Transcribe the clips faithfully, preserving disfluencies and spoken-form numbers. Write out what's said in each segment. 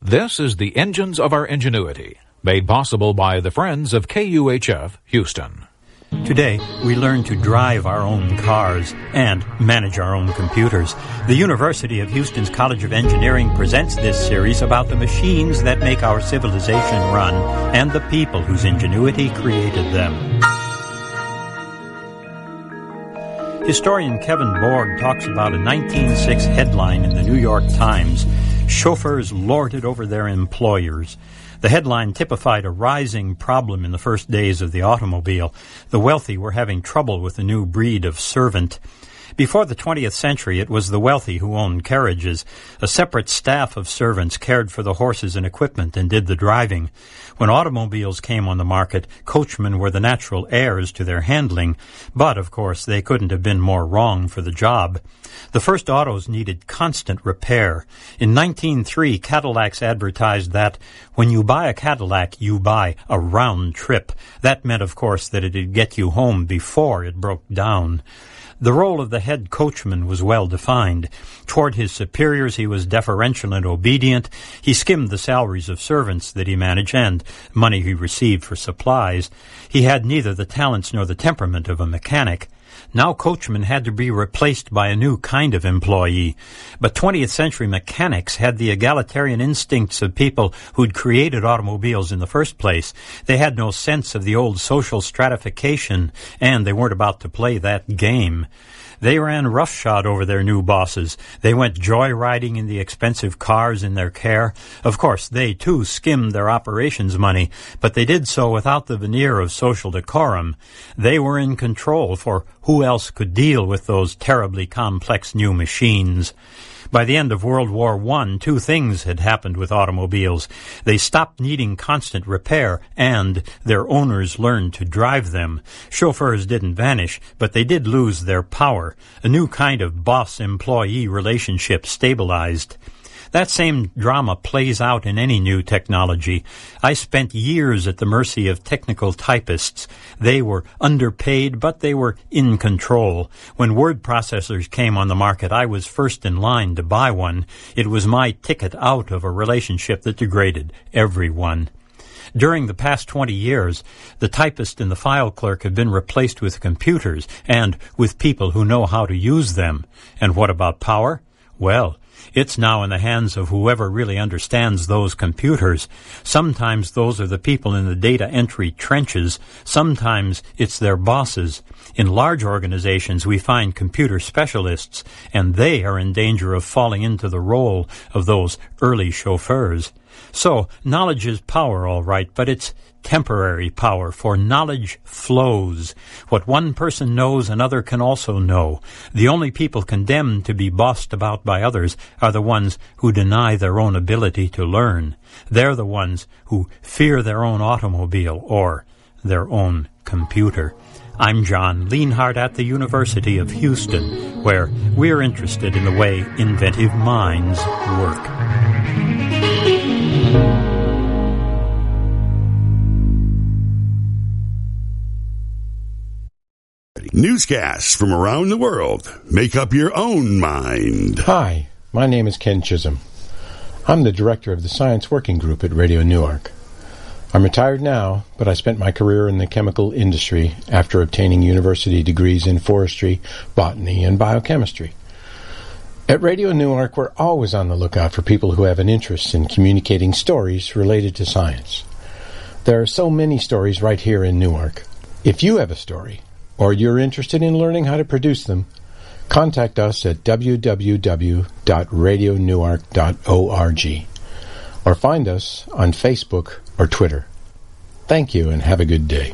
This is the Engines of Our Ingenuity, made possible by the Friends of K U H F Houston. Today, we learn to drive our own cars and manage our own computers. The University of Houston's College of Engineering presents this series about the machines that make our civilization run and the people whose ingenuity created them. Historian Kevin Borg talks about a nineteen oh six headline in the New York Times. Chauffeurs lorded over their employers. The headline typified a rising problem in the first days of the automobile. The wealthy were having trouble with the new breed of servant. Before the twentieth century, it was the wealthy who owned carriages. A separate staff of servants cared for the horses and equipment and did the driving. When automobiles came on the market, coachmen were the natural heirs to their handling. But, of course, they couldn't have been more wrong for the job. The first autos needed constant repair. In nineteen oh three, Cadillacs advertised that when you buy a Cadillac, you buy a round trip. That meant, of course, that it'd get you home before it broke down. The role of the head coachman was well defined. Toward his superiors, he was deferential and obedient. He skimmed the salaries of servants that he managed and money he received for supplies. He had neither the talents nor the temperament of a mechanic. Now coachmen had to be replaced by a new kind of employee. But twentieth century mechanics had the egalitarian instincts of people who'd created automobiles in the first place. They had no sense of the old social stratification, and they weren't about to play that game. They ran roughshod over their new bosses. They went joyriding in the expensive cars in their care. Of course, they, too, skimmed their operations money, but they did so without the veneer of social decorum. They were in control, for who else could deal with those terribly complex new machines? By the end of World War One, two things had happened with automobiles. They stopped needing constant repair, and their owners learned to drive them. Chauffeurs didn't vanish, but they did lose their power. A new kind of boss-employee relationship stabilized. That same drama plays out in any new technology. I spent years at the mercy of technical typists. They were underpaid, but they were in control. When word processors came on the market, I was first in line to buy one. It was my ticket out of a relationship that degraded everyone. During the past twenty years, the typist and the file clerk have been replaced with computers and with people who know how to use them. And what about power? Well, it's now in the hands of whoever really understands those computers. Sometimes those are the people in the data entry trenches. Sometimes it's their bosses. In large organizations, we find computer specialists, and they are in danger of falling into the role of those early chauffeurs. So, knowledge is power, all right, but it's temporary power, for knowledge flows. What one person knows, another can also know. The only people condemned to be bossed about by others are the ones who deny their own ability to learn. They're the ones who fear their own automobile or their own computer. I'm John Lienhardt at the University of Houston, where we're interested in the way inventive minds work. Newscasts from around the world. Make up your own mind. Hi, my name is Ken Chisholm. I'm the director of the Science Working Group at Radio Newark. I'm retired now, but I spent my career in the chemical industry after obtaining university degrees in forestry, botany, and biochemistry. At Radio Newark, we're always on the lookout for people who have an interest in communicating stories related to science. There are so many stories right here in Newark. If you have a story, or you're interested in learning how to produce them, contact us at w w w dot radio newark dot org or find us on Facebook or Twitter. Thank you and have a good day.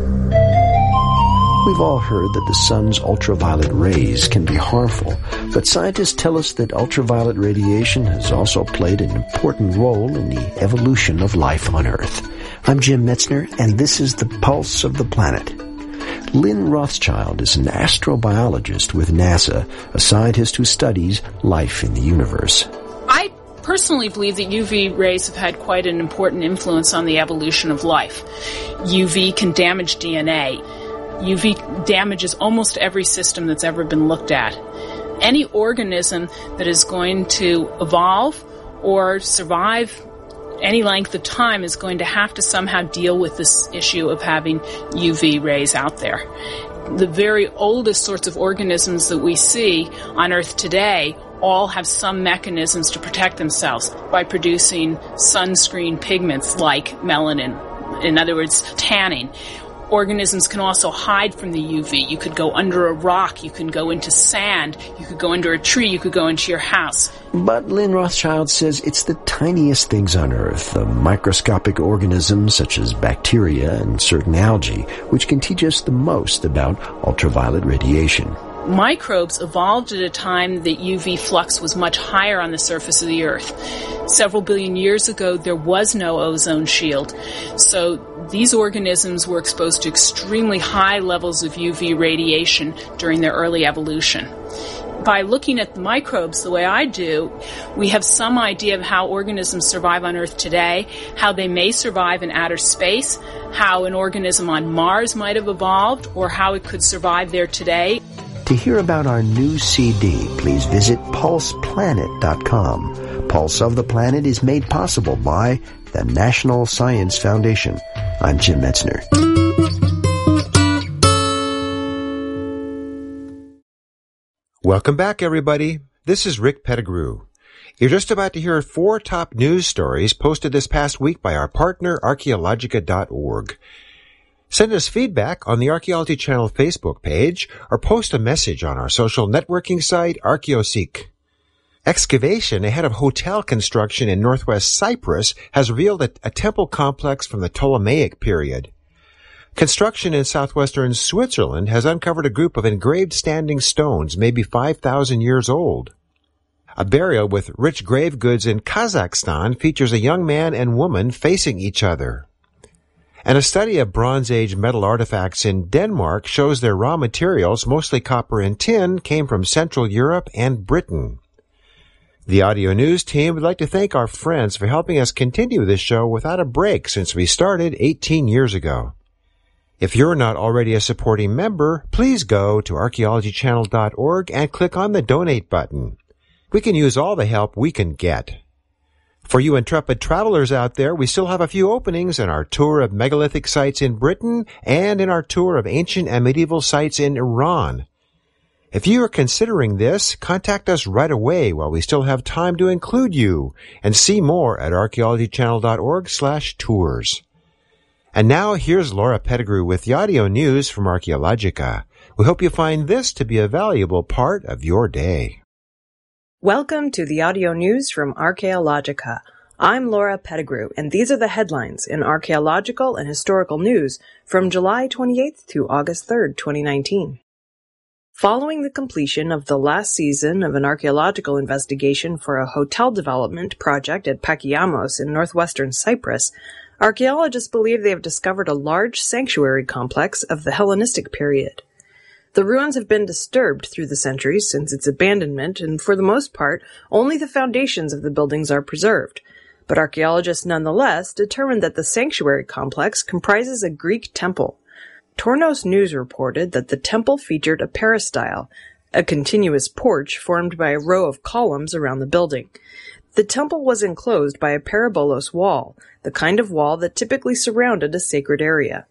We've all heard that the sun's ultraviolet rays can be harmful, but scientists tell us that ultraviolet radiation has also played an important role in the evolution of life on Earth. I'm Jim Metzner, and this is The Pulse of the Planet. Lynn Rothschild is an astrobiologist with NASA, a scientist who studies life in the universe. I personally believe that U V rays have had quite an important influence on the evolution of life. U V can damage D N A. U V damages almost every system that's ever been looked at. Any organism that is going to evolve or survive any length of time is going to have to somehow deal with this issue of having U V rays out there. The very oldest sorts of organisms that we see on Earth today all have some mechanisms to protect themselves by producing sunscreen pigments like melanin, in other words, tanning. Organisms can also hide from the U V. You could go under a rock, you can go into sand, you could go under a tree, you could go into your house. But Lynn Rothschild says it's the tiniest things on Earth, the microscopic organisms such as bacteria and certain algae, which can teach us the most about ultraviolet radiation. Microbes evolved at a time that U V flux was much higher on the surface of the Earth. Several billion years ago, there was no ozone shield, so these organisms were exposed to extremely high levels of U V radiation during their early evolution. By looking at the microbes the way I do, we have some idea of how organisms survive on Earth today, how they may survive in outer space, how an organism on Mars might have evolved, or how it could survive there today. To hear about our new C D, please visit pulse planet dot com. Pulse of the Planet is made possible by the National Science Foundation. I'm Jim Metzner. Welcome back, everybody. This is Rick Pettigrew. You're just about to hear four top news stories posted this past week by our partner, archaeologica dot org. Send us feedback on the Archaeology Channel Facebook page or post a message on our social networking site, ArchaeoSeek. Excavation ahead of hotel construction in northwest Cyprus has revealed a, a temple complex from the Ptolemaic period. Construction in southwestern Switzerland has uncovered a group of engraved standing stones, maybe five thousand years old. A burial with rich grave goods in Kazakhstan features a young man and woman facing each other. And a study of Bronze Age metal artifacts in Denmark shows their raw materials, mostly copper and tin, came from Central Europe and Britain. The Audio News team would like to thank our friends for helping us continue this show without a break since we started eighteen years ago. If you're not already a supporting member, please go to archaeology channel dot org and click on the Donate button. We can use all the help we can get. For you intrepid travelers out there, we still have a few openings in our tour of megalithic sites in Britain and in our tour of ancient and medieval sites in Iran. If you are considering this, contact us right away while we still have time to include you, and see more at archaeology channel dot org slash tours. And now here's Laura Pettigrew with the audio news from Archaeologica. We hope you find this to be a valuable part of your day. Welcome to the audio news from Archaeologica. I'm Laura Pettigrew, and these are the headlines in archaeological and historical news from July twenty-eighth to August third, twenty nineteen. Following the completion of the last season of an archaeological investigation for a hotel development project at Pakiamos in northwestern Cyprus, archaeologists believe they have discovered a large sanctuary complex of the Hellenistic period. The ruins have been disturbed through the centuries since its abandonment, and for the most part, only the foundations of the buildings are preserved. But archaeologists nonetheless determined that the sanctuary complex comprises a Greek temple. Tornos News reported that the temple featured a peristyle, a continuous porch formed by a row of columns around the building. The temple was enclosed by a parabolos wall, the kind of wall that typically surrounded a sacred area.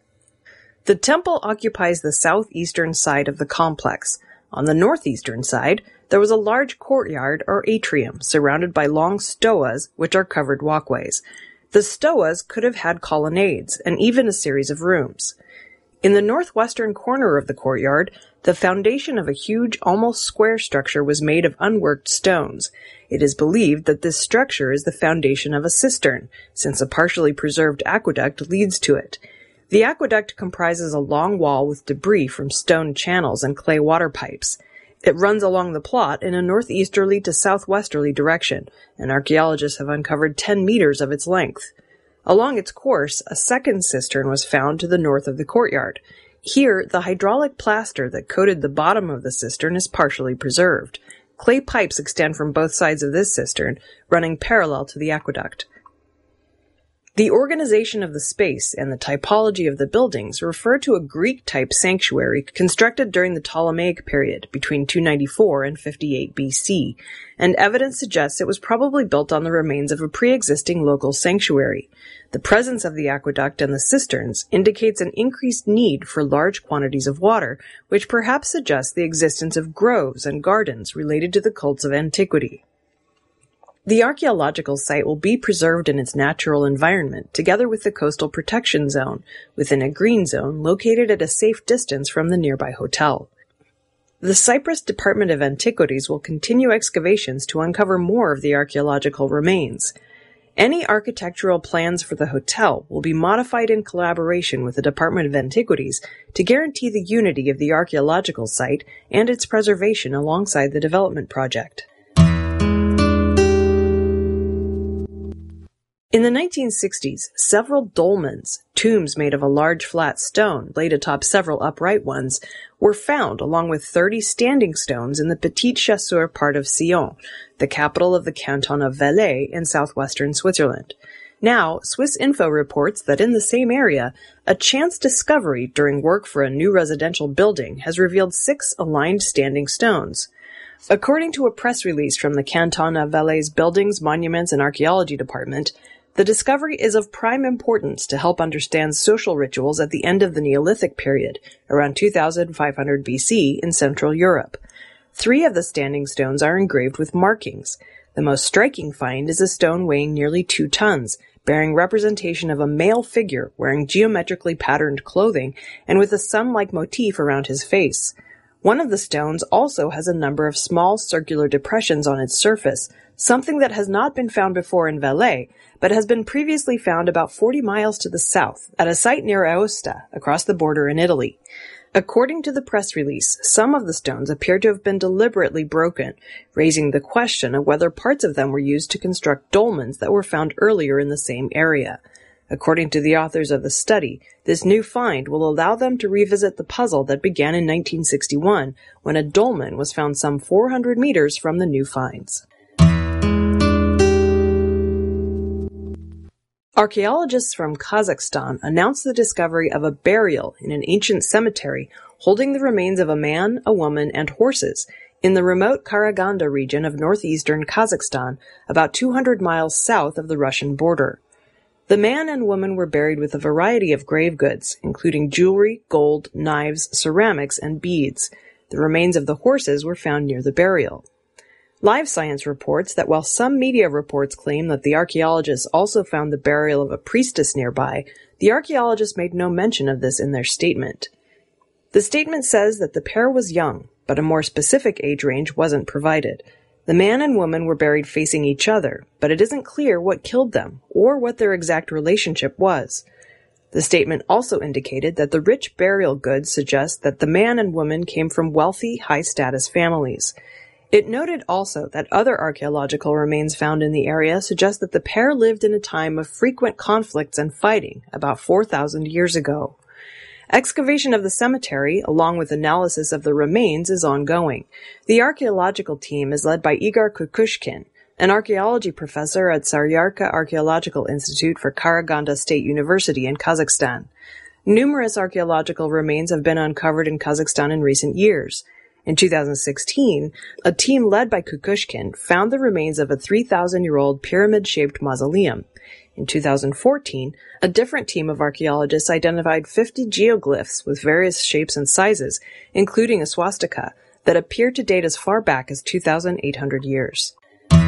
The temple occupies the southeastern side of the complex. On the northeastern side, there was a large courtyard or atrium surrounded by long stoas, which are covered walkways. The stoas could have had colonnades and even a series of rooms. In the northwestern corner of the courtyard, the foundation of a huge, almost square structure was made of unworked stones. It is believed that this structure is the foundation of a cistern, since a partially preserved aqueduct leads to it. The aqueduct comprises a long wall with debris from stone channels and clay water pipes. It runs along the plot in a northeasterly to southwesterly direction, and archaeologists have uncovered ten meters of its length. Along its course, a second cistern was found to the north of the courtyard. Here, the hydraulic plaster that coated the bottom of the cistern is partially preserved. Clay pipes extend from both sides of this cistern, running parallel to the aqueduct. The organization of the space and the typology of the buildings refer to a Greek-type sanctuary constructed during the Ptolemaic period between two ninety-four and fifty-eight B C, and evidence suggests it was probably built on the remains of a pre-existing local sanctuary. The presence of the aqueduct and the cisterns indicates an increased need for large quantities of water, which perhaps suggests the existence of groves and gardens related to the cults of antiquity. The archaeological site will be preserved in its natural environment, together with the coastal protection zone, within a green zone located at a safe distance from the nearby hotel. The Cyprus Department of Antiquities will continue excavations to uncover more of the archaeological remains. Any architectural plans for the hotel will be modified in collaboration with the Department of Antiquities to guarantee the unity of the archaeological site and its preservation alongside the development project. In the nineteen sixties, several dolmens, tombs made of a large flat stone laid atop several upright ones, were found along with thirty standing stones in the Petite Chasseur part of Sion, the capital of the canton of Valais in southwestern Switzerland. Now, Swiss Info reports that in the same area, a chance discovery during work for a new residential building has revealed six aligned standing stones. According to a press release from the Canton of Valais Buildings, Monuments, and Archaeology Department, the discovery is of prime importance to help understand social rituals at the end of the Neolithic period, around two thousand five hundred B C, in Central Europe. Three of the standing stones are engraved with markings. The most striking find is a stone weighing nearly two tons, bearing representation of a male figure wearing geometrically patterned clothing and with a sun-like motif around his face. One of the stones also has a number of small circular depressions on its surface, something that has not been found before in Valais, but has been previously found about forty miles to the south, at a site near Aosta, across the border in Italy. According to the press release, some of the stones appear to have been deliberately broken, raising the question of whether parts of them were used to construct dolmens that were found earlier in the same area. According to the authors of the study, this new find will allow them to revisit the puzzle that began in nineteen sixty-one, when a dolmen was found some four hundred meters from the new finds. Archaeologists from Kazakhstan announced the discovery of a burial in an ancient cemetery holding the remains of a man, a woman, and horses in the remote Karaganda region of northeastern Kazakhstan, about two hundred miles south of the Russian border. The man and woman were buried with a variety of grave goods, including jewelry, gold, knives, ceramics, and beads. The remains of the horses were found near the burial. Live Science reports that while some media reports claim that the archaeologists also found the burial of a priestess nearby, the archaeologists made no mention of this in their statement. The statement says that the pair was young, but a more specific age range wasn't provided. The man and woman were buried facing each other, but it isn't clear what killed them or what their exact relationship was. The statement also indicated that the rich burial goods suggest that the man and woman came from wealthy, high-status families. It noted also that other archaeological remains found in the area suggest that the pair lived in a time of frequent conflicts and fighting about four thousand years ago. Excavation of the cemetery, along with analysis of the remains, is ongoing. The archaeological team is led by Igor Kukushkin, an archaeology professor at Saryarka Archaeological Institute for Karaganda State University in Kazakhstan. Numerous archaeological remains have been uncovered in Kazakhstan in recent years. In two thousand sixteen, a team led by Kukushkin found the remains of a three thousand year old pyramid-shaped mausoleum. In two thousand fourteen, a different team of archaeologists identified fifty geoglyphs with various shapes and sizes, including a swastika, that appear to date as far back as two thousand eight hundred years.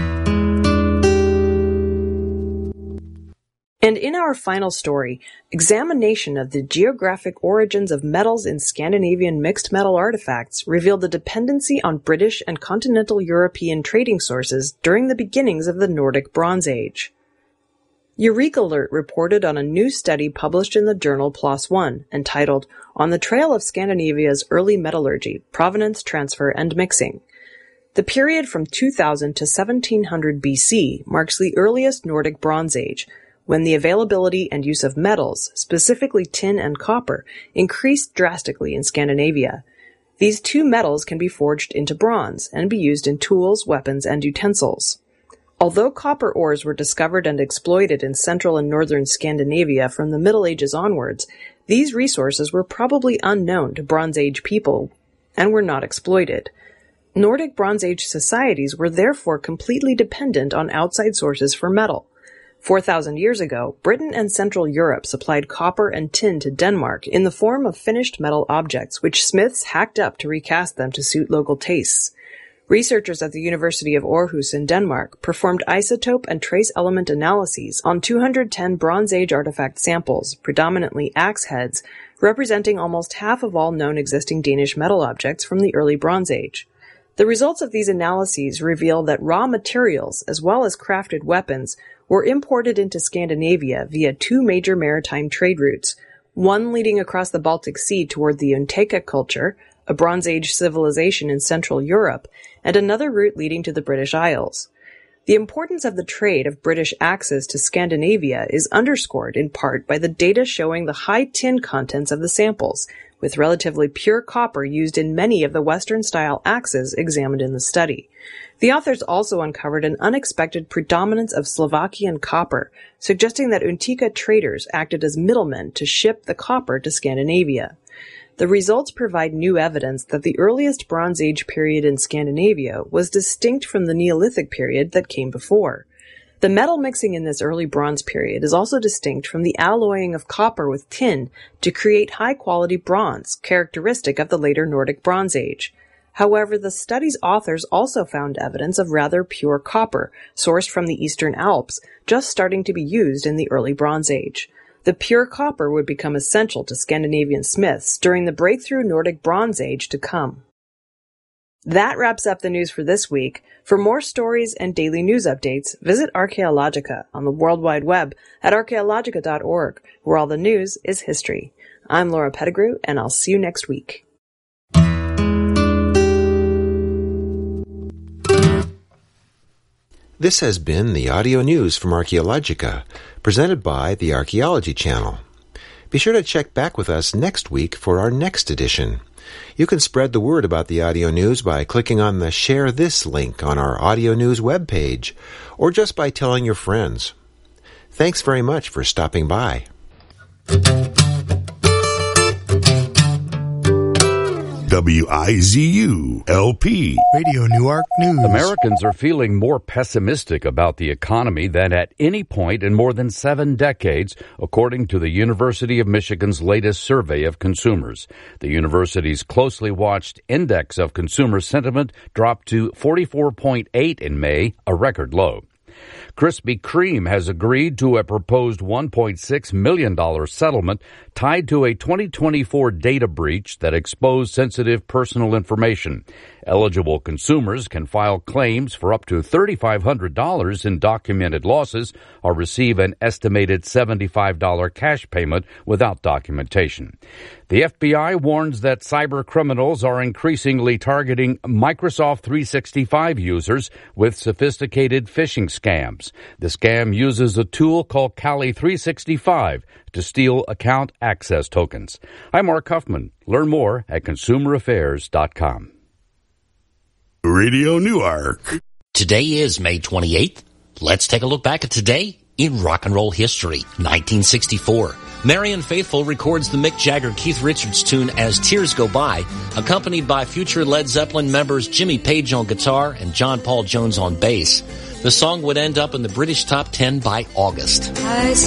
And in our final story, examination of the geographic origins of metals in Scandinavian mixed metal artifacts revealed the dependency on British and continental European trading sources during the beginnings of the Nordic Bronze Age. Eureka Alert reported on a new study published in the journal PLOS ONE, entitled On the Trail of Scandinavia's Early Metallurgy, Provenance, Transfer, and Mixing. The period from two thousand to seventeen hundred B C marks the earliest Nordic Bronze Age, when the availability and use of metals, specifically tin and copper, increased drastically in Scandinavia. These two metals can be forged into bronze and be used in tools, weapons, and utensils. Although copper ores were discovered and exploited in central and northern Scandinavia from the Middle Ages onwards, these resources were probably unknown to Bronze Age people and were not exploited. Nordic Bronze Age societies were therefore completely dependent on outside sources for metal. four thousand years ago, Britain and Central Europe supplied copper and tin to Denmark in the form of finished metal objects, which smiths hacked up to recast them to suit local tastes. Researchers at the University of Aarhus in Denmark performed isotope and trace element analyses on two hundred ten Bronze Age artifact samples, predominantly axe heads, representing almost half of all known existing Danish metal objects from the early Bronze Age. The results of these analyses reveal that raw materials, as well as crafted weapons, were imported into Scandinavia via two major maritime trade routes, one leading across the Baltic Sea toward the Unteka culture, a Bronze Age civilization in Central Europe, and another route leading to the British Isles. The importance of the trade of British axes to Scandinavia is underscored in part by the data showing the high tin contents of the samples, with relatively pure copper used in many of the Western-style axes examined in the study. The authors also uncovered an unexpected predominance of Slovakian copper, suggesting that Unteka traders acted as middlemen to ship the copper to Scandinavia. The results provide new evidence that the earliest Bronze Age period in Scandinavia was distinct from the Neolithic period that came before. The metal mixing in this early Bronze period is also distinct from the alloying of copper with tin to create high-quality bronze, characteristic of the later Nordic Bronze Age. However, the study's authors also found evidence of rather pure copper, sourced from the Eastern Alps, just starting to be used in the early Bronze Age. The pure copper would become essential to Scandinavian smiths during the breakthrough Nordic Bronze Age to come. That wraps up the news for this week. For more stories and daily news updates, visit Archaeologica on the World Wide Web at archaeologica dot org, where all the news is history. I'm Laura Pettigrew, and I'll see you next week. This has been the audio news from Archaeologica, presented by the Archaeology Channel. Be sure to check back with us next week for our next edition. You can spread the word about the audio news by clicking on the Share This link on our audio news webpage, or just by telling your friends. Thanks very much for stopping by. W I Z U L P Radio Newark News. Americans are feeling more pessimistic about the economy than at any point in more than seven decades, according to the University of Michigan's latest survey of consumers. The university's closely watched index of consumer sentiment dropped to forty-four point eight in May, a record low. Krispy Kreme has agreed to a proposed one point six million dollars settlement tied to a twenty twenty-four data breach that exposed sensitive personal information. Eligible consumers can file claims for up to three thousand five hundred dollars in documented losses or receive an estimated seventy-five dollars cash payment without documentation. The F B I warns that cyber criminals are increasingly targeting Microsoft three sixty-five users with sophisticated phishing scams. The scam uses a tool called Kali three sixty-five to steal account access tokens. I'm Mark Huffman. Learn more at consumer affairs dot com. Radio Newark. Today is May twenty-eighth. Let's take a look back at today in rock and roll history. nineteen sixty-four. Marianne Faithfull records the Mick Jagger-Keith Richards tune As Tears Go By, accompanied by future Led Zeppelin members Jimmy Page on guitar and John Paul Jones on bass. The song would end up in the British top ten by August.